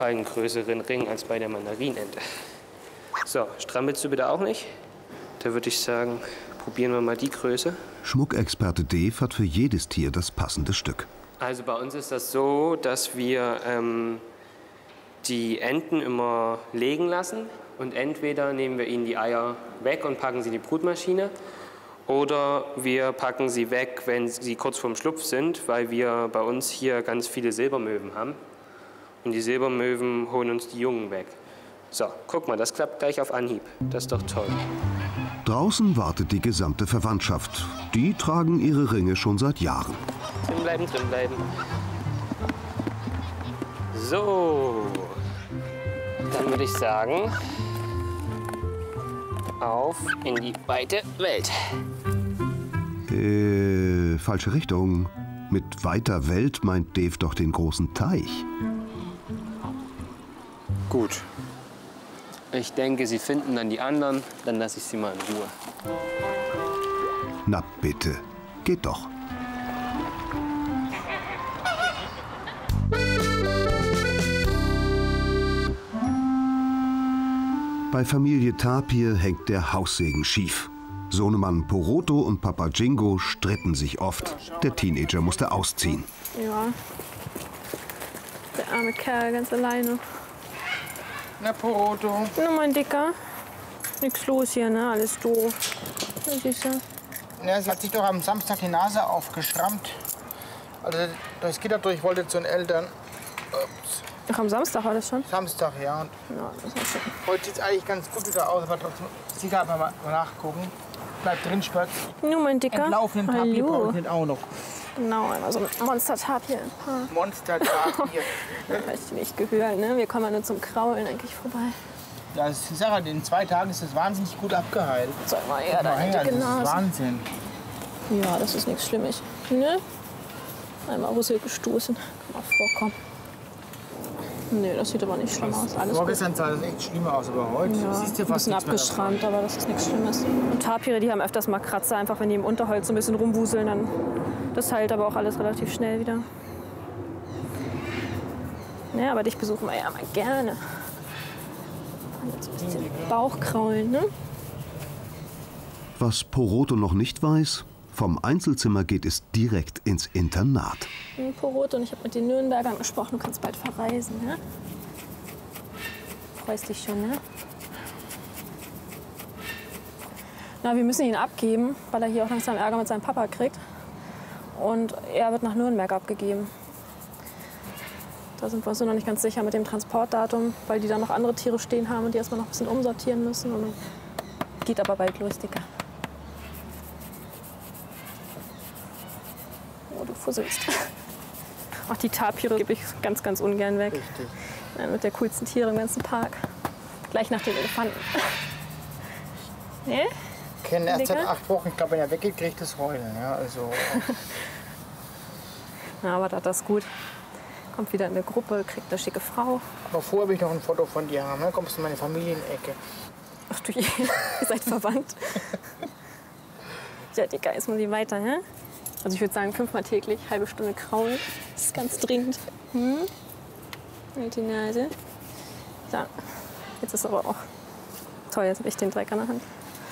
einen größeren Ring als bei der Mandarinente. So, strampelst du bitte auch nicht? Da würde ich sagen, probieren wir mal die Größe. Schmuckexperte Dave hat für jedes Tier das passende Stück. Also bei uns ist das so, dass wir die Enten immer legen lassen. Und entweder nehmen wir ihnen die Eier weg und packen sie in die Brutmaschine. Oder wir packen sie weg, wenn sie kurz vorm Schlupf sind, weil wir bei uns hier ganz viele Silbermöwen haben. Und die Silbermöwen holen uns die Jungen weg. So, guck mal, das klappt gleich auf Anhieb. Das ist doch toll. Draußen wartet die gesamte Verwandtschaft. Die tragen ihre Ringe schon seit Jahren. Drin bleiben, drin bleiben. So, dann würde ich sagen, auf in die weite Welt. Falsche Richtung. Mit weiter Welt meint Dave doch den großen Teich. Gut. Ich denke, sie finden dann die anderen, dann lasse ich sie mal in Ruhe. Na bitte, geht doch. Bei Familie Tapir hängt der Haussegen schief. Sohnemann Poroto und Papa Jingo stritten sich oft. Der Teenager musste ausziehen. Ja, der arme Kerl ganz alleine. Na, Poroto. Na, mein Dicker. Nix los hier, ne? Alles doof. Na, Süße. Ja, sie hat sich doch am Samstag die Nase aufgeschrammt. Also durchs Gitter durch wollte zu den Eltern. Ups. Ach, am Samstag war das schon? Samstag, ja. Und Ja, das war schön. heute sieht es eigentlich ganz gut wieder aus, aber trotzdem sicher mal nachgucken. Bleibt drin, Spatz. Nur mein Dicker. Entlaufenen Tapir brauche ich nicht auch noch. Genau, einmal so ein Monster-Tapir. Monster-Tapir. Ja, vielleicht nicht gehört, ne? Wir kommen ja nur zum Kraulen eigentlich vorbei. Ja, das ist die Sache, in 2 Tagen ist es wahnsinnig gut abgeheilt. Zeig mal her, deine Das dicke ist Nase. Wahnsinn. Ja, das ist nichts Schlimmes. Ne? Einmal Rüssel gestoßen. Kann mal vorkommen. Nee, das sieht aber nicht schlimm aus. Alles gut. Vorgestern sah das echt schlimmer aus, aber heute Ja, siehst du ein fast bisschen nichts mehr abgeschrammt, aber das ist nichts Schlimmes. Und Tapire, die haben öfters mal Kratzer, einfach wenn die im Unterholz so ein bisschen rumwuseln, dann das heilt aber auch alles relativ schnell wieder. Ja, aber dich besuchen wir ja mal gerne. Und jetzt ein bisschen Bauchkraulen, ne? Was Poroto noch nicht weiß, vom Einzelzimmer geht es direkt ins Internat. Poroto, und ich habe mit den Nürnbergern gesprochen, du kannst bald verreisen, ne? Freust dich schon, ne? Na, wir müssen ihn abgeben, weil er hier auch langsam Ärger mit seinem Papa kriegt. Und er wird nach Nürnberg abgegeben. Da sind wir uns noch nicht ganz sicher mit dem Transportdatum, weil die da noch andere Tiere stehen haben und die erstmal noch ein bisschen umsortieren müssen. Und geht aber bald los, Dicker. Oh, du fusselst. Auch die Tapire gebe ich ganz, ganz ungern weg. Richtig. Mit der coolsten Tiere im ganzen Park. Gleich nach den Elefanten. Ne? Kennen erst seit Dicker? 8 Wochen. Ich glaube, wenn er weggeht, kriegt das Heulen. Ja, also, Ja, aber das ist gut. Kommt wieder in eine Gruppe, kriegt eine schicke Frau. aber vorher will ich noch ein Foto von dir haben. Dann kommst du in meine Familienecke. Ach du je, ihr seid verwandt. Ja, Dicker, jetzt muss ich weiter, hä? Also ich würde sagen 5-mal täglich, halbe Stunde kraulen. Das ist ganz dringend. Halt die Nase. So, jetzt ist aber auch toll, jetzt habe ich den Dreck an der Hand.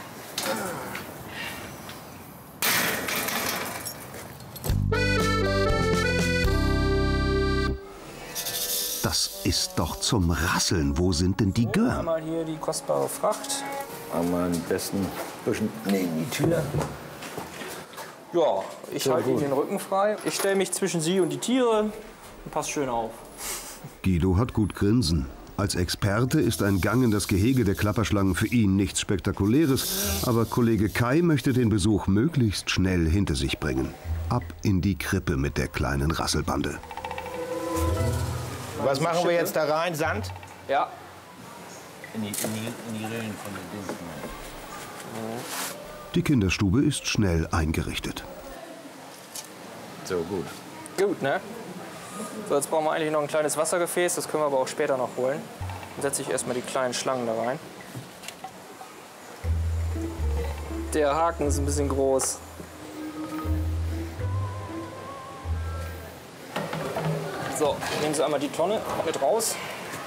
Das ist doch zum Rasseln. Wo sind denn die Gören? Einmal hier die kostbare Fracht. Einmal am besten bisschen neben die Tür. Ja, ich halte Ihnen den Rücken frei. Ich stelle mich zwischen Sie und die Tiere und passe schön auf. Guido hat gut grinsen. Als Experte ist ein Gang in das Gehege der Klapperschlangen für ihn nichts Spektakuläres. Aber Kollege Kai möchte den Besuch möglichst schnell hinter sich bringen. Ab in die Krippe mit der kleinen Rasselbande. Was machen wir jetzt da rein? Sand? Ja. In die Rillen von den Dingen. Die Kinderstube ist schnell eingerichtet. So, gut. Gut, ne? So, jetzt brauchen wir eigentlich noch ein kleines Wassergefäß. Das können wir aber auch später noch holen. Dann setze ich erstmal die kleinen Schlangen da rein. Der Haken ist ein bisschen groß. So, nehmen Sie einmal die Tonne mit raus.